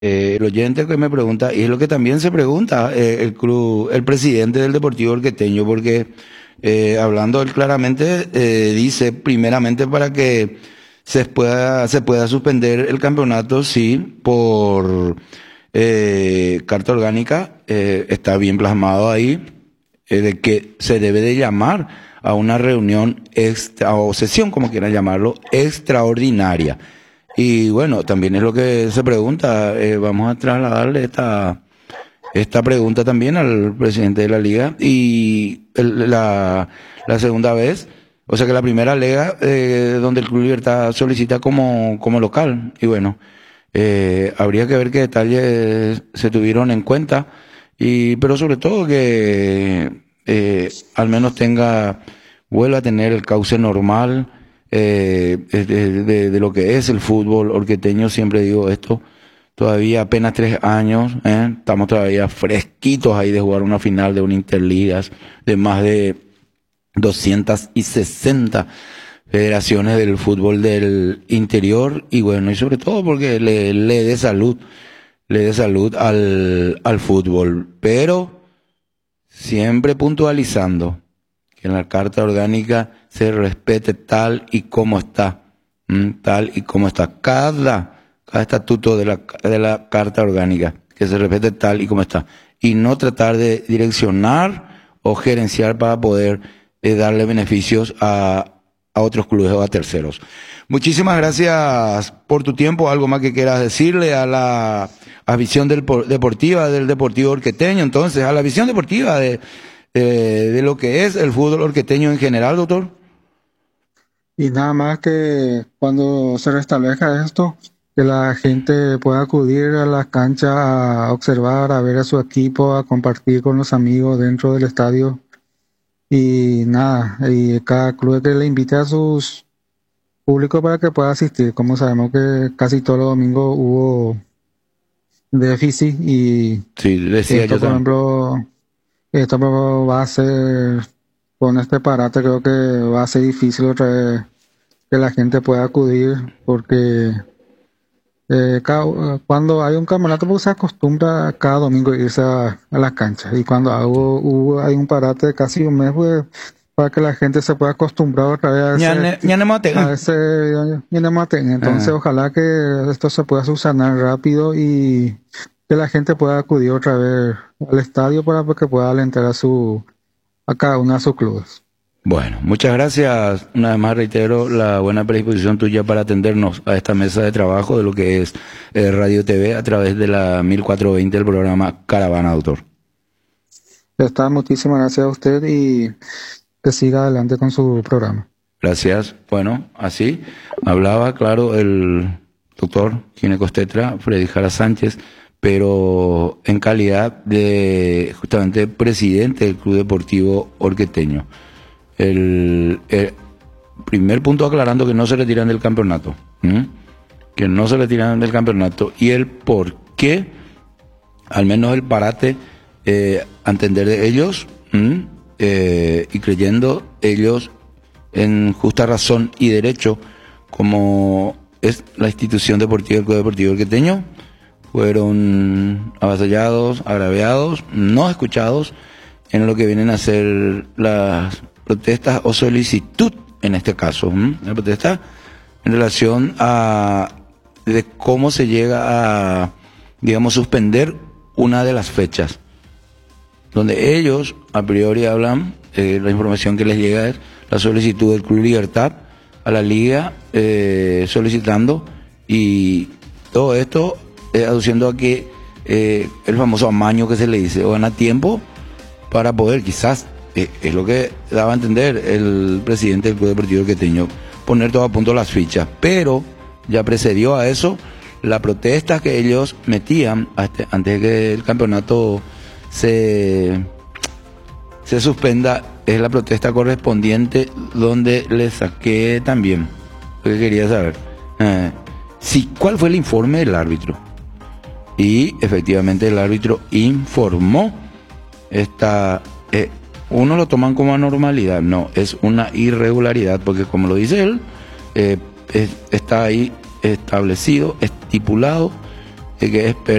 El oyente que me pregunta, y es lo que también se pregunta el presidente del Deportivo Orqueteño, porque hablando él claramente dice primeramente para que se pueda suspender el campeonato, sí, por carta orgánica, está bien plasmado ahí, de que se debe de llamar a una reunión extra, o sesión, como quieran llamarlo, extraordinaria. Y bueno, también es lo que se pregunta, vamos a trasladarle esta pregunta también al presidente de la liga. Y la segunda vez, o sea que la primera lega donde el Club Libertad solicita como local. Y bueno, habría que ver qué detalles se tuvieron en cuenta, pero sobre todo que al menos vuelva a tener el cauce normal de lo que es el fútbol orqueteño. Siempre digo esto, todavía apenas 3 años, estamos todavía fresquitos ahí de jugar una final de una Interligas de más de 260 federaciones del fútbol del interior, y bueno, y sobre todo porque le dé salud al fútbol, pero siempre puntualizando que en la carta orgánica se respete tal y como está, cada estatuto de la carta orgánica, que se respete tal y como está, y no tratar de direccionar o gerenciar para poder darle beneficios a otros clubes o a terceros. Muchísimas gracias por tu tiempo. ¿Algo más que quieras decirle a la visión deportiva del Deportivo Orqueteño? Entonces, a la visión deportiva de lo que es el fútbol orqueteño en general, doctor. Y nada más que cuando se restablezca esto, que la gente pueda acudir a las canchas a observar, a ver a su equipo, a compartir con los amigos dentro del estadio. Y nada, y cada club que le invite a sus públicos para que pueda asistir. Como sabemos que casi todos los domingos hubo déficit, y sí, decía esto, yo por también. ejemplo, esto va a ser, con este parate creo que va a ser difícil otra vez que la gente pueda acudir, porque cuando hay un campeonato pues se acostumbra cada domingo irse a las canchas, y cuando hay un parate de casi un mes, pues para que la gente se pueda acostumbrar otra vez a ese entonces ojalá que esto se pueda subsanar rápido y que la gente pueda acudir otra vez al estadio para que pueda alentar a cada uno de sus clubes. Bueno, muchas gracias. Una vez más reitero la buena predisposición tuya para atendernos a esta mesa de trabajo de lo que es Radio TV a través de la 1420 del programa Caravana, doctor. Muchísimas gracias a usted y que siga adelante con su programa. Gracias. Bueno, así hablaba, claro, el doctor ginecostetra Freddy Jara Sánchez, pero en calidad de justamente presidente del Club Deportivo Orqueteño. El primer punto aclarando que no se retiran del campeonato, que no se retiran del campeonato, y el por qué, al menos el parate, a entender de ellos, y creyendo ellos en justa razón y derecho, como es la institución deportiva del Club Deportivo Orqueteño, fueron avasallados, agraviados, no escuchados en lo que vienen a ser las protestas o solicitud, en este caso, la protesta en relación a de cómo se llega a, digamos, suspender una de las fechas, donde ellos a priori hablan, la información que les llega es la solicitud del Club Libertad a la liga, solicitando, y todo esto aduciendo a que el famoso amaño que se le dice, o gana tiempo para poder, quizás, es lo que daba a entender el presidente del Club Deportivo Orqueteño, poner todo a punto las fichas, pero ya precedió a eso la protesta que ellos metían antes de que el campeonato se suspenda. Es la protesta correspondiente, donde le saqué también lo que quería saber, cuál fue el informe del árbitro, y efectivamente el árbitro informó uno lo toman como anormalidad, no, es una irregularidad, porque como lo dice él, está ahí establecido, estipulado, que